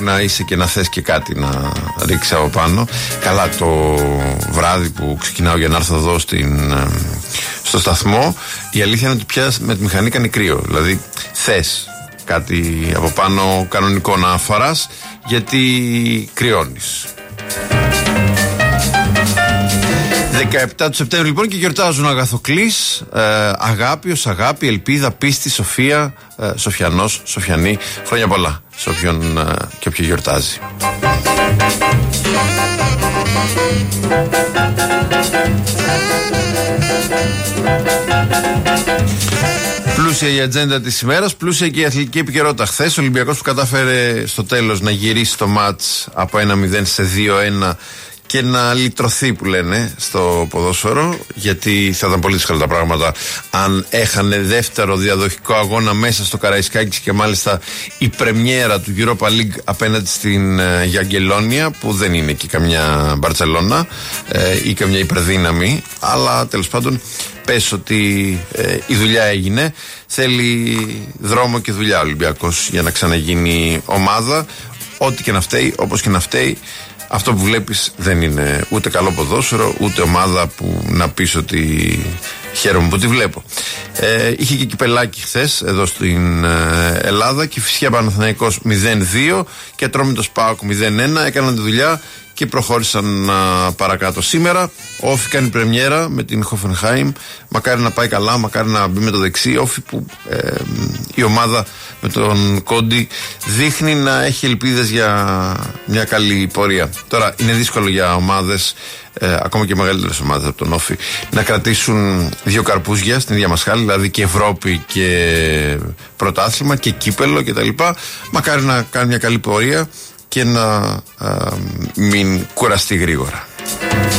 να είσαι και να θες και κάτι να ρίξεις από πάνω. Καλά, το βράδυ που ξεκινάω για να έρθω εδώ στο σταθμό, η αλήθεια είναι ότι πια με τη μηχανή κάνει κρύο. Δηλαδή θες κάτι από πάνω κανονικό να φοράς, γιατί κρυώνεις. 17 του Σεπτέμβρη λοιπόν και γιορτάζουν Αγαθοκλής, Αγάπιος, Αγάπη, Ελπίδα, Πίστη, Σοφία, Σοφιανός, Σοφιανή. Χρόνια πολλά σε όποιον και όποιο γιορτάζει. Πλούσια η ατζέντα της ημέρας, πλούσια και η αθλητική επικαιρότητα. Χθες ο Ολυμπιακός που κατάφερε στο τέλος να γυρίσει το μάτς από 1-0 σε 2-1 και να λυτρωθεί, που λένε, στο ποδόσφαιρο, γιατί θα ήταν πολύ δύσκολα τα πράγματα αν έχανε δεύτερο διαδοχικό αγώνα μέσα στο Καραϊσκάκης και μάλιστα η πρεμιέρα του Europa League απέναντι στην Γιαγκελόνια, που δεν είναι και καμιά Μπαρτσελώνα ή καμιά υπερδύναμη, αλλά τέλος πάντων πες ότι η δουλειά έγινε. Θέλει δρόμο και δουλειά ο Ολυμπιακός για να ξαναγίνει ομάδα. Ό,τι και να φταίει, όπως και να φταίει, αυτό που βλέπεις δεν είναι ούτε καλό ποδόσφαιρο, ούτε ομάδα που να πεις ότι χαίρομαι που τη βλέπω. Είχε και κυπελάκι χθες εδώ στην Ελλάδα και φυσικά Παναθηναϊκός 0-2 και Ατρόμητος ΠΑΟΚ 0-1. Έκαναν τη δουλειά και προχώρησαν παρακάτω. Σήμερα ο Όφη κάνει πρεμιέρα με την Hoffenheim. Μακάρι να πάει καλά, μακάρι να μπει με το δεξί. Όφη που η ομάδα με τον Κόντι δείχνει να έχει ελπίδες για μια καλή πορεία. Τώρα είναι δύσκολο για ομάδες, ακόμα και μεγαλύτερες ομάδες από τον Όφη, να κρατήσουν δύο καρπούζια στην ίδια μασχάλη, δηλαδή και Ευρώπη και πρωτάθλημα και κύπελο κτλ. Μακάρι να κάνει μια καλή πορεία και να μην κουραστεί γρήγορα.